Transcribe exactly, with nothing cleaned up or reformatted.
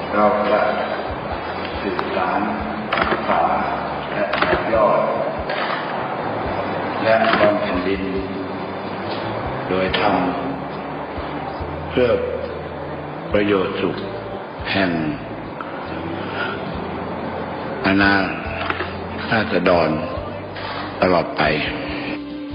เราจะศึกษาศึกษาและต่อยอดและบำเพ็ญดินโดยทำเพื่อประโยชน์สุขแห่งอาณาราษฎรตลอดไป